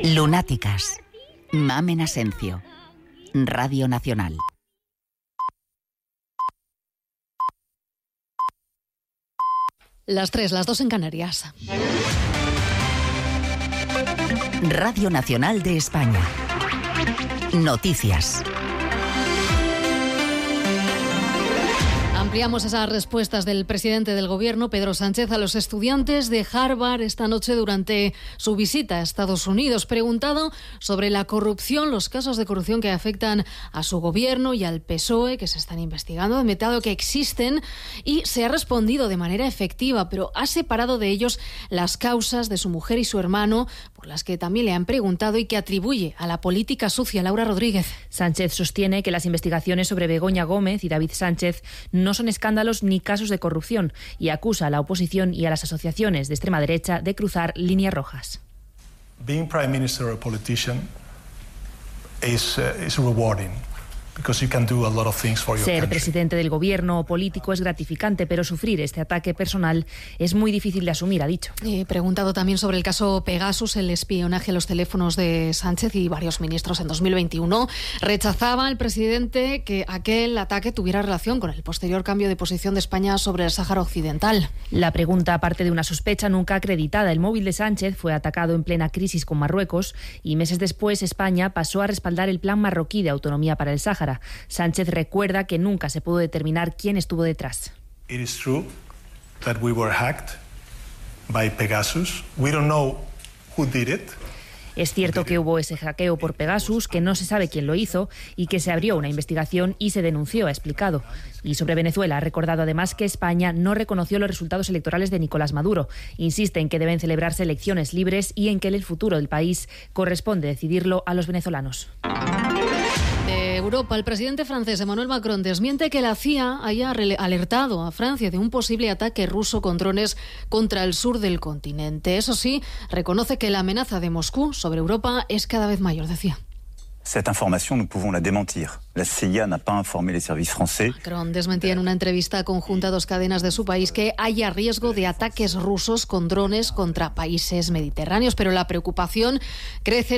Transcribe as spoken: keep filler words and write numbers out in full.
Lunáticas. Mamen Asencio. Radio Nacional. Las tres, las dos en Canarias. Radio Nacional de España. Noticias. Ampliamos esas respuestas del presidente del Gobierno, Pedro Sánchez, a los estudiantes de Harvard esta noche durante su visita a Estados Unidos. Preguntado sobre la corrupción, los casos de corrupción que afectan a su Gobierno y al P S O E, que se están investigando, ha admitido que existen y se ha respondido de manera efectiva, pero ha separado de ellos las causas de su mujer y su hermano, por las que también le han preguntado y que atribuye a la política sucia. Laura Rodríguez. Sánchez sostiene que las investigaciones sobre Begoña Gómez y David Sánchez no son escándalos ni casos de corrupción y acusa a la oposición y a las asociaciones de extrema derecha de cruzar líneas rojas. Being Prime Minister or a politician is, uh, is rewarding. Because you can do a lot of things for your Ser country. presidente del gobierno o político es gratificante, pero sufrir este ataque personal es muy difícil de asumir, ha dicho. He preguntado también sobre el caso Pegasus, el espionaje a los teléfonos de Sánchez y varios ministros en dos mil veintiuno. Rechazaba el presidente que aquel ataque tuviera relación con el posterior cambio de posición de España sobre el Sáhara Occidental. La pregunta parte de una sospecha nunca acreditada. El móvil de Sánchez fue atacado en plena crisis con Marruecos y meses después España pasó a respaldar el plan marroquí de autonomía para el Sáhara. Sánchez recuerda que nunca se pudo determinar quién estuvo detrás. It is true that we were hacked by Pegasus. We don't know who did it. Es cierto que hubo ese hackeo por Pegasus, que no se sabe quién lo hizo y que se abrió una investigación y se denunció, ha explicado. Y sobre Venezuela ha recordado además que España no reconoció los resultados electorales de Nicolás Maduro. Insiste en que deben celebrarse elecciones libres y en que el futuro del país corresponde decidirlo a los venezolanos. De Europa, el presidente francés Emmanuel Macron desmiente que la C I A haya alertado a Francia de un posible ataque ruso con drones contra el sur del continente. Eso sí, reconoce que la amenaza de Moscú sobre Europa es cada vez mayor, decía. Cette information, nous pouvons la démentir. La C I A n'a pas informé les services français. Macron desmentía en una entrevista conjunta a dos cadenas de su país que haya riesgo de ataques rusos con drones contra países mediterráneos, pero la preocupación crece